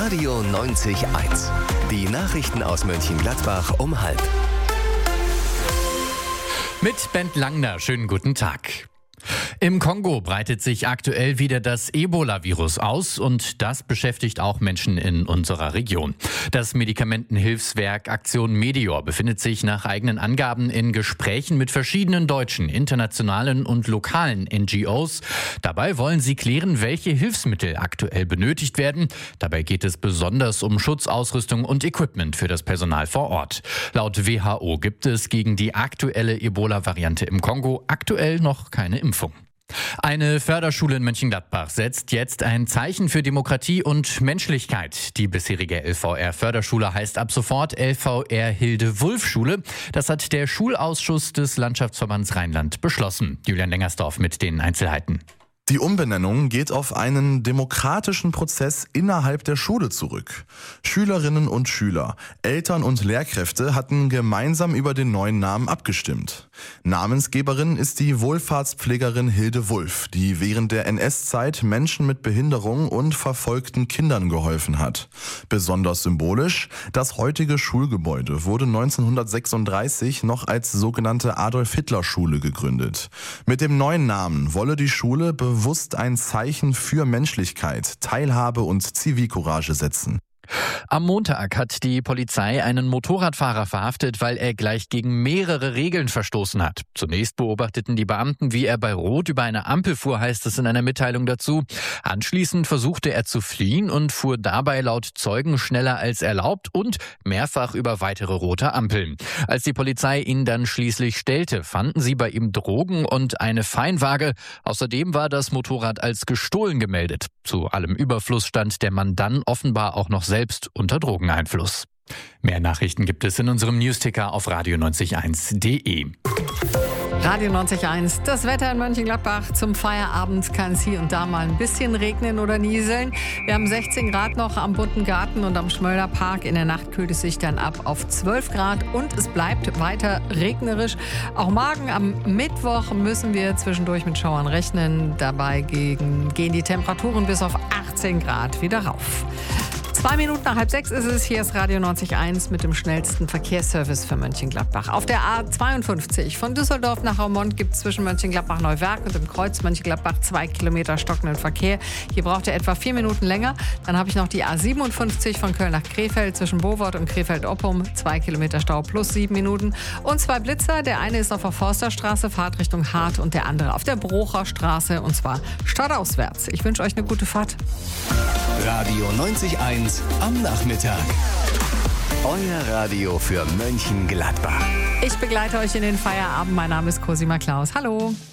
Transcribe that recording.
Radio 90.1. Die Nachrichten aus Mönchengladbach um 12:30. Mit Bent Langner, schönen guten Tag. Im Kongo breitet sich aktuell wieder das Ebola-Virus aus und das beschäftigt auch Menschen in unserer Region. Das Medikamentenhilfswerk Aktion Medior befindet sich nach eigenen Angaben in Gesprächen mit verschiedenen deutschen, internationalen und lokalen NGOs. Dabei wollen sie klären, welche Hilfsmittel aktuell benötigt werden. Dabei geht es besonders um Schutzausrüstung und Equipment für das Personal vor Ort. Laut WHO gibt es gegen die aktuelle Ebola-Variante im Kongo aktuell noch keine Impfung. Eine Förderschule in Mönchengladbach setzt jetzt ein Zeichen für Demokratie und Menschlichkeit. Die bisherige LVR-Förderschule heißt ab sofort LVR Hilde-Wulff-Schule. Das hat der Schulausschuss des Landschaftsverbands Rheinland beschlossen. Julian Lengersdorf mit den Einzelheiten. Die Umbenennung geht auf einen demokratischen Prozess innerhalb der Schule zurück. Schülerinnen und Schüler, Eltern und Lehrkräfte hatten gemeinsam über den neuen Namen abgestimmt. Namensgeberin ist die Wohlfahrtspflegerin Hilde Wulff, die während der NS-Zeit Menschen mit Behinderung und verfolgten Kindern geholfen hat. Besonders symbolisch, das heutige Schulgebäude wurde 1936 noch als sogenannte Adolf-Hitler-Schule gegründet. Mit dem neuen Namen wolle die Schule bewusst ein Zeichen für Menschlichkeit, Teilhabe und Zivilcourage setzen. Am Montag hat die Polizei einen Motorradfahrer verhaftet, weil er gleich gegen mehrere Regeln verstoßen hat. Zunächst beobachteten die Beamten, wie er bei Rot über eine Ampel fuhr, heißt es in einer Mitteilung dazu. Anschließend versuchte er zu fliehen und fuhr dabei laut Zeugen schneller als erlaubt und mehrfach über weitere rote Ampeln. Als die Polizei ihn dann schließlich stellte, fanden sie bei ihm Drogen und eine Feinwaage. Außerdem war das Motorrad als gestohlen gemeldet. Zu allem Überfluss stand der Mann dann offenbar auch noch selbst unter Drogeneinfluss. Mehr Nachrichten gibt es in unserem Newsticker auf radio901.de. Radio 90.1, das Wetter in Mönchengladbach. Zum Feierabend kann es hier und da mal ein bisschen regnen oder nieseln. Wir haben 16 Grad noch am Bunten Garten und am Schmöllerpark. In der Nacht kühlt es sich dann ab auf 12 Grad und es bleibt weiter regnerisch. Auch morgen am Mittwoch müssen wir zwischendurch mit Schauern rechnen. Dabei gehen die Temperaturen bis auf 18 Grad wieder rauf. 2 Minuten nach 5:30 ist es. Hier ist Radio 90.1 mit dem schnellsten Verkehrsservice für Mönchengladbach. Auf der A52 von Düsseldorf nach Aumont gibt es zwischen Mönchengladbach-Neuwerk und dem Kreuz Mönchengladbach 2 Kilometer stockenden Verkehr. Hier braucht ihr etwa 4 Minuten länger. Dann habe ich noch die A57 von Köln nach Krefeld zwischen Bowort und Krefeld-Oppum. 2 Kilometer Stau plus 7 Minuten. Und 2 Blitzer. Der eine ist auf der Forsterstraße, Fahrt Richtung Hart, und der andere auf der Brocher Straße, und zwar stadtauswärts. Ich wünsche euch eine gute Fahrt. Radio 90.1 am Nachmittag. Euer Radio für Mönchengladbach. Ich begleite euch in den Feierabend. Mein Name ist Cosima Klaus. Hallo.